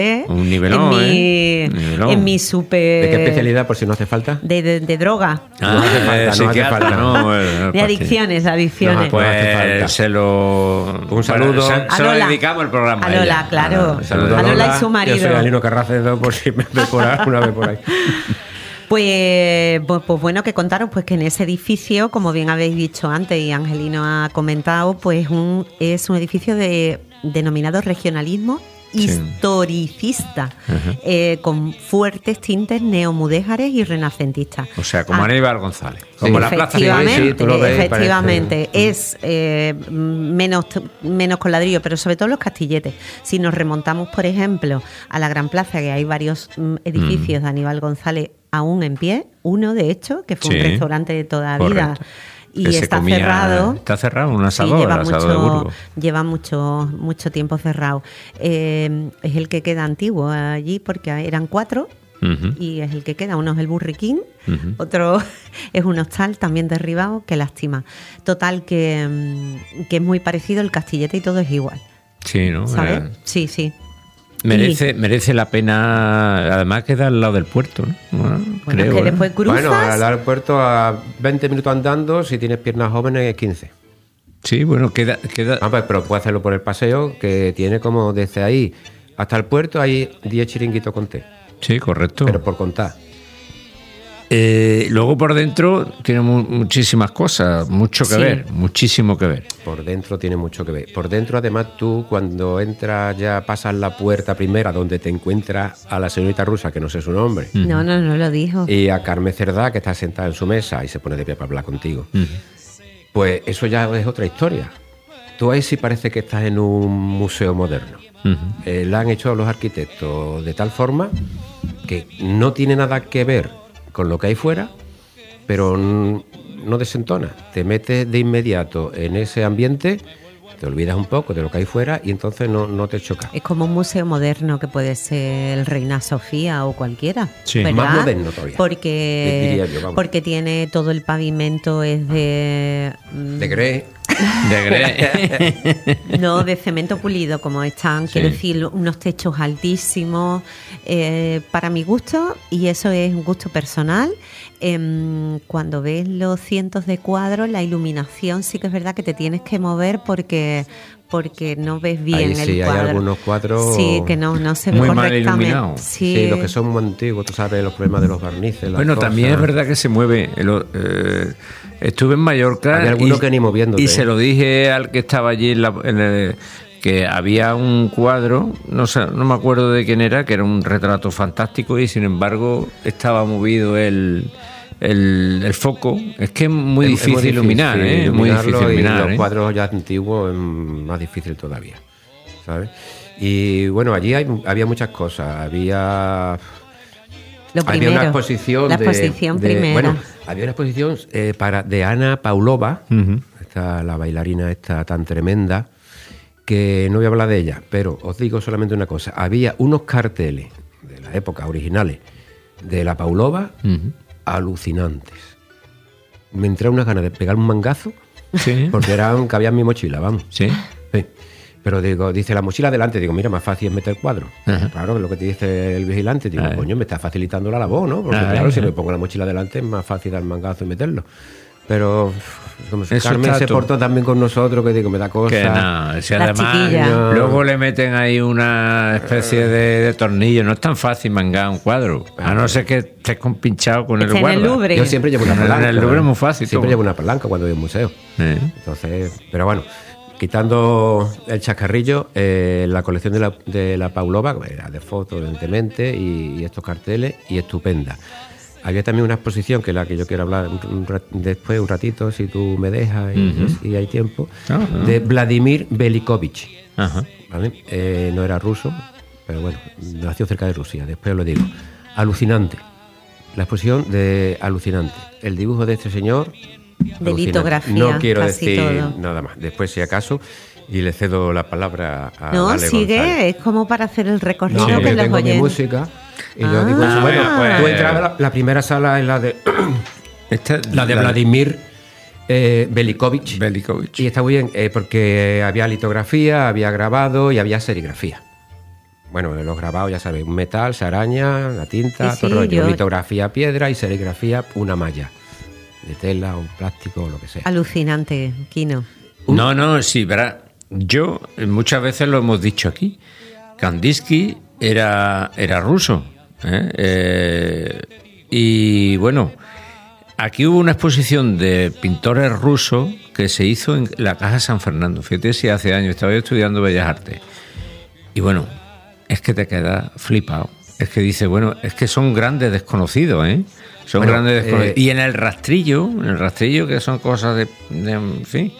Un nivelón, en mi super... ¿De qué especialidad, por si no hace falta? De droga. No hace falta. De adicciones. Pues un saludo. Se lo dedicamos el programa. A Lola, claro. A Lola y su marido. Yo soy Alino Carracedo, por si me ve por alguna vez por ahí. Pues bueno, que contaros pues que en ese edificio, como bien habéis dicho antes y Angelino ha comentado, pues es un edificio denominado regionalismo historicista, con fuertes tintes neomudéjares y renacentistas. O sea, como Aníbal González, como la Plaza sí, tú lo ves, efectivamente, es menos con ladrillo, pero sobre todo los castilletes. Si nos remontamos, por ejemplo, a la Gran Plaza, que hay varios edificios de Aníbal González aún en pie, uno de hecho, que fue un restaurante de toda vida. Y está cerrado. Está cerrado, un asador, el asador de Burgos. Lleva mucho tiempo cerrado. Es el que queda antiguo allí porque eran 4 y es el que queda. Uno es el Burriquín, otro es un hostal también derribado, qué lástima. Total, que es muy parecido el Castillete y todo es igual. Sí, ¿no? ¿Sabes? Sí. Merece la pena, además queda al lado del puerto, ¿no? Bueno, creo, que después cruzas. Bueno, al lado del puerto a 20 minutos andando, si tienes piernas jóvenes, 15. Sí, bueno, queda... Pues, pero puedes hacerlo por el paseo, que tiene como desde ahí hasta el puerto hay 10 chiringuitos con té. Sí, correcto. Pero por contar. Luego por dentro tiene muchísimas cosas, muchísimo que ver. Por dentro tiene mucho que ver. Por dentro, además, tú cuando entras ya pasas la puerta primera donde te encuentras a la señorita rusa, que no sé su nombre. No lo dijo. Y a Carmen Cerdá, que está sentada en su mesa y se pone de pie para hablar contigo. Pues eso ya es otra historia. Tú ahí sí parece que estás en un museo moderno. La han hecho los arquitectos de tal forma que no tiene nada que ver con lo que hay fuera, pero no desentona. Te metes de inmediato en ese ambiente, te olvidas un poco de lo que hay fuera y entonces no te choca. Es como un museo moderno que puede ser el Reina Sofía o cualquiera. Sí, ¿verdad? Más moderno todavía. Porque tiene todo el pavimento es de grés. No, de cemento pulido, como están, quiero decir, unos techos altísimos, para mi gusto, y eso es un gusto personal. Cuando ves los cientos de cuadros, la iluminación sí que es verdad que te tienes que mover porque no ves bien ahí el sí, cuadro. Hay algunos cuadros que no se ve muy correctamente. mal iluminados. Sí, los que son muy antiguos, tú sabes, los problemas de los barnices. Bueno, también es verdad que se mueve. Estuve en Mallorca. Hay algunos que ni moviéndote. Y se lo dije al que estaba allí que había un cuadro, no me acuerdo de quién era, que era un retrato fantástico y sin embargo estaba movido el foco. Es que es muy difícil iluminar, ¿eh? Muy difícil iluminar. Y los cuadros ya antiguos es más difícil todavía, ¿sabes? Y bueno, allí había muchas cosas. Había una exposición. La exposición primera. Bueno, había una exposición de Ana Paulova, la bailarina esta tan tremenda, que no voy a hablar de ella, pero os digo solamente una cosa. Había unos carteles de la época originales de la Paulova alucinantes. Me entró unas ganas de pegar un mangazo, porque cabía en mi mochila, vamos. Sí. Pero dice la mochila adelante, digo, mira, más fácil es meter cuadros. Claro, que lo que te dice el vigilante, digo, coño, me está facilitando la labor, ¿no? Porque claro, si me pongo la mochila adelante es más fácil dar mangazo y meterlo. Pero como Carmen se portó también con nosotros, que digo, me da cosa. Que no, si además luego le meten ahí una especie de tornillo. No es tan fácil mangar un cuadro, a no ser que estés compinchado con el guarda. Yo siempre llevo una palanca. En el Louvre es muy fácil. Siempre llevo una palanca cuando voy al museo. Entonces, pero bueno, quitando el chascarrillo, la colección de la Paulova era de fotos, evidentemente, y estos carteles, y estupenda. Había también una exposición, que es la que yo quiero hablar después, un ratito, si tú me dejas y hay tiempo, de Vladimir Velikovich. ¿Vale? No era ruso, pero bueno, nació cerca de Rusia, después lo digo. Alucinante. La exposición de alucinante. El dibujo de este señor... De litografía. No quiero decir todo. nada más. Después, si acaso... Y le cedo la palabra a No, Ale sigue, González. Es como para hacer el recorrido No, que yo los tengo mi oyentes. música y yo digo, bueno, tú entrabas, la primera sala es la de Vladimir Velikovich. Y está muy bien, porque había litografía, había grabado y había serigrafía. bueno, los grabados, ya sabéis, un metal, se araña, la tinta, Sí, todo el rollo. yo- Litografía piedra y serigrafía una malla de tela o plástico o lo que sea. Alucinante, Quino. No, sí, verá. Yo muchas veces lo hemos dicho aquí. Kandinsky era ruso. Y bueno, aquí hubo una exposición de pintores rusos que se hizo en la Casa San Fernando. Fíjate si hace años estaba yo estudiando Bellas Artes. Y bueno, es que te quedas flipado. Es que dice, bueno, es que son grandes desconocidos, ¿eh? Son Bueno, grandes desconocidos. Y en el rastrillo, que son cosas de en fin,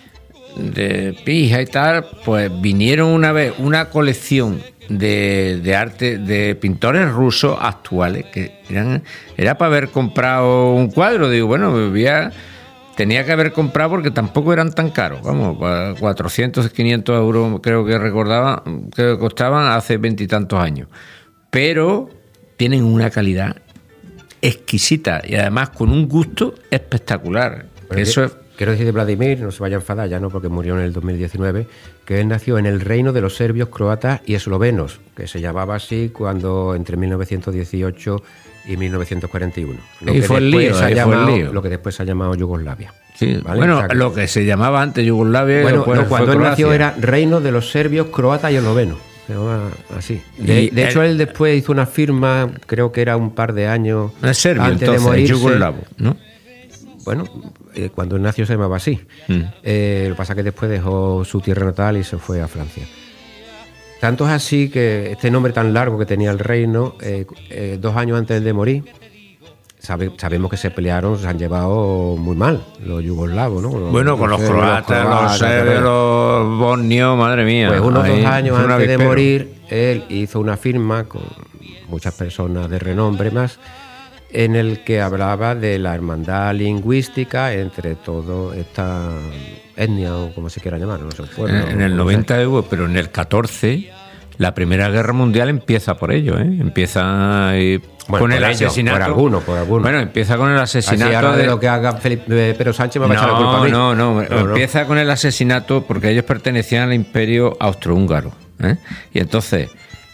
de pija y tal, pues vinieron una vez una colección de arte de pintores rusos actuales que era para haber comprado un cuadro. Digo, bueno, tenía que haber comprado porque tampoco eran tan caros, vamos, 400, 500 euros creo que recordaba que costaban hace 20 y tantos años, pero tienen una calidad exquisita y además con un gusto espectacular. Bueno, Eso es. Quiero decir de Vladimir, no se vaya a enfadar ya, no, porque murió en el 2019, que él nació en el reino de los serbios, croatas y eslovenos, que se llamaba así cuando entre 1918 y 1941. Y fue el lío. Lo que después se ha llamado Yugoslavia. Sí, ¿vale? bueno, O sea que- lo que se llamaba antes Yugoslavia. Bueno, después fue cuando él nació Croacia. era reino de los serbios, croatas y eslovenos. Se llamaba así. Y De hecho, él después hizo una firma, creo que era un par de años No es serbio, antes entonces, de morirse. yugoslavo, ¿no? Bueno, cuando él nació se llamaba así. Lo que pasa es que después dejó su tierra natal y se fue a Francia. Tanto es así que este nombre tan largo que tenía el reino, 2 años antes de morir, sabemos que se pelearon, se han llevado muy mal los yugoslavos, ¿no? Bueno, con los croatas, los serbios, los bosnios, madre mía. Pues unos 2 años fue un antes de avispero. morir, él hizo una firma con muchas personas de renombre más, en el que hablaba de la hermandad lingüística entre toda esta etnia, o como se quiera llamar, no sé, pueblo, En el no 90 sé. pero en el 14 la Primera Guerra Mundial empieza por ello, ¿eh? Empieza Bueno, con por el ello, asesinato. por alguno. Bueno, empieza con el Así asesinato ahora de de lo que haga Felipe, Pedro Sánchez me va a echar la culpa a mí. No. Empieza con el asesinato porque ellos pertenecían al Imperio Austrohúngaro, ¿eh? Y entonces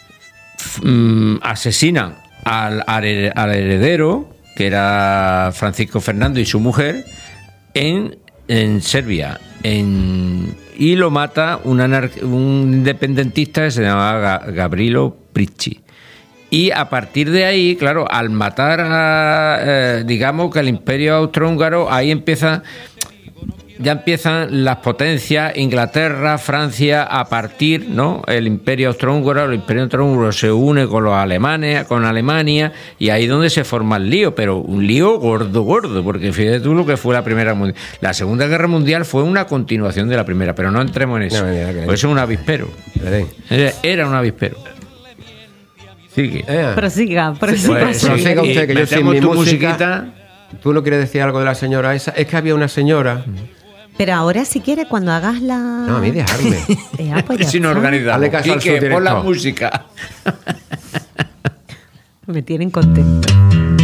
asesinan al heredero, que era Francisco Fernando, y su mujer en Serbia, y lo mata un independentista que se llamaba Gavrilo Princi. Y a partir de ahí, claro, al matar digamos que el Imperio Austrohúngaro, ahí ya empiezan las potencias, Inglaterra, Francia, a partir, ¿no? El Imperio Austrohúngaro se une con los alemanes, con Alemania, y ahí es donde se forma el lío, pero un lío gordo, porque fíjate tú lo que fue la Primera Mundial. La Segunda Guerra Mundial fue una continuación de la Primera, pero no entremos en eso. Pues eso es un avispero. Era un avispero. Sigue. Prosiga. Pues, prosiga usted, que yo sin mi tu música. musiquita. ¿Tú no quieres decir algo de la señora esa? Es que había una señora. Pero ahora si quieres, cuando hagas la... No, a mí dejarme. Pues ya Si nos está. organizamos. Hazle caso al Quique, pon la subdirector. música. Me tienen contenta.